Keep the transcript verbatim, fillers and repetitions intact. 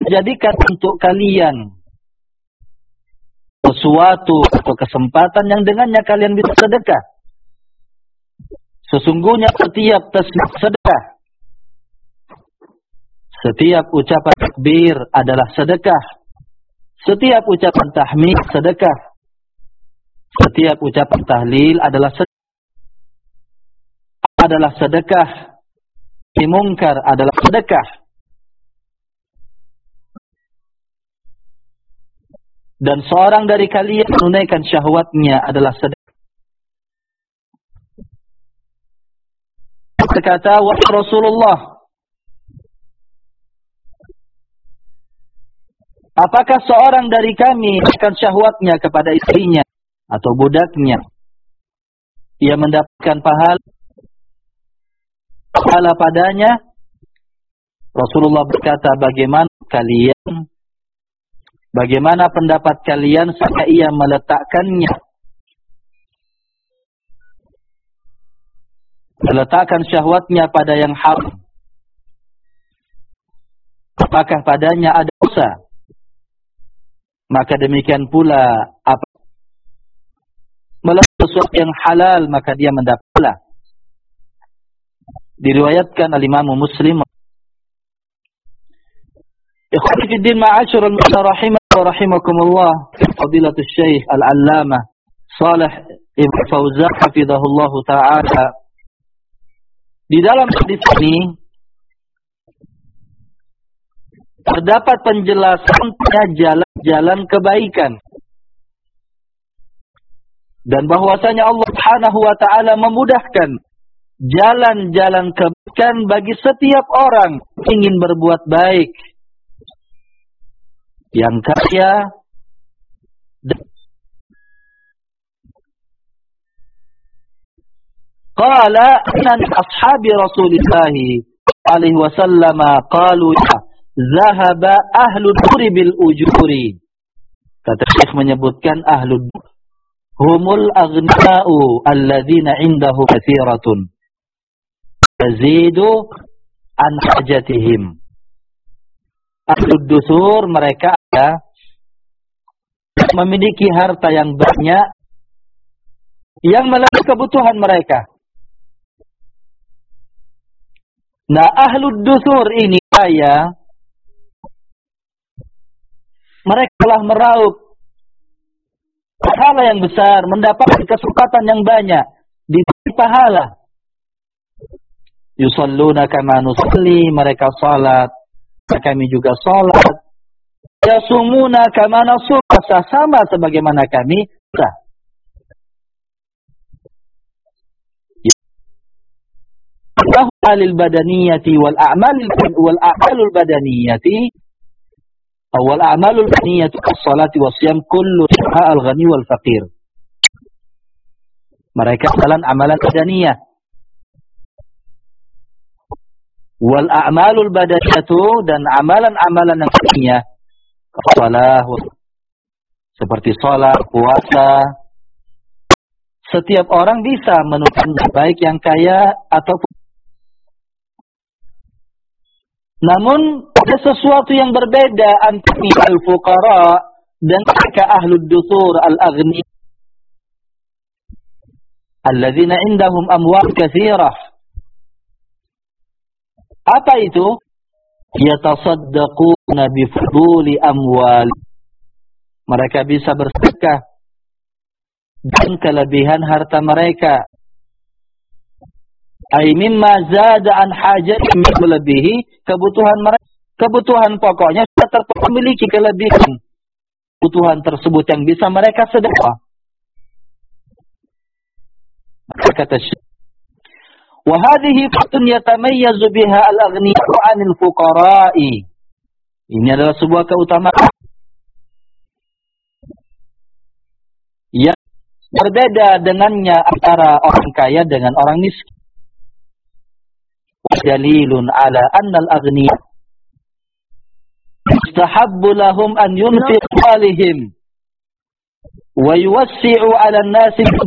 jadikan untuk kalian sesuatu atau kesempatan yang dengannya kalian bisa sedekah. Sesungguhnya setiap tasbih sedekah, setiap ucapan takbir adalah sedekah, setiap ucapan tahmid sedekah, setiap ucapan tahlil adalah sedekah, adalah sedekah, mungkar adalah sedekah. Dan seorang dari kalian menunaikan syahwatnya adalah sedekah. Berkata wahai Rasulullah, apakah seorang dari kami akan syahwatnya kepada istrinya atau budaknya, ia mendapatkan pahala pahala padanya? Rasulullah berkata, bagaimana kalian Bagaimana pendapat kalian jika ia meletakkannya, meletakkan syahwatnya pada yang haram? Apakah padanya ada dosa? Maka demikian pula apa meletakkan sesuatu yang halal, maka dia mendapatlah. Diriwayatkan al-Imam Muslim. Ikhwani fi din, ma'asyiral muslimin wa rahimakumullah, fadilatul syekh al-allamah Shalih Ibn Fauzan hafizahullah ta'ala. Di dalam hadis ini terdapat penjelasan jalan-jalan kebaikan, dan bahwasanya Allah Subhanahu wa taala memudahkan jalan-jalan kebaikan bagi setiap orang ingin berbuat baik, yang kaya qala inna ashabi Rasulillah alaihi wasallam qalu ya zahaba ahlud duri bil ujuri. Kata Syekh menyebutkan ahlud humul aghniya'u alladzina indahu katsiratun tazidu an hajatihim. Ahlud dusur, mereka ada memiliki harta yang banyak yang melebihi kebutuhan mereka. Nah, ahlud dusur ini kaya, mereka telah meraup pahala yang besar, mendapat kesempatan yang banyak, diberi pahala. Yusalluna kama nusalli, mereka salat, kami juga salat. Yasumuna kama nasum, sama sebagaimana kami puasa. Al badaniyati wal a'mal wal a'malul badaniyati awal a'malul badaniyati as-salati was-siyam kullu al-ghani wal faqir. Mereka jalan amalan badaniyah. Wal a'malul badaniyatu, dan amalan-amalan yang lainnya, salat, seperti salat, puasa. Setiap orang bisa menunaikan baik yang kaya ataupun, namun ada sesuatu yang berbeda antara al-fuqara dan mereka ahlud dusur al-aghni alladzina indahum amwal katsirah. Apa itu? Yatasaddaquna bi fuduli amwal. Mereka bisa bersedekah dan kelebihan harta mereka. Ay mimma zada an hajatihim, melebihi kebutuhan mereka. Kebutuhan pokoknya sudah terpiliki kelebihan kebutuhan tersebut yang bisa mereka sedekah. Kata Syekh, wa hadhihi fatun yatamayyazu biha al-aghniya'u 'anil fuqara'i. Ini adalah sebuah keutamaan yang berbeda dengannya antara orang kaya dengan orang miskin. Wa dalilun 'ala anna al-aghniya istahabbu lahum an yunfiqu 'alaihim wa yuwassi'u 'ala an-nasi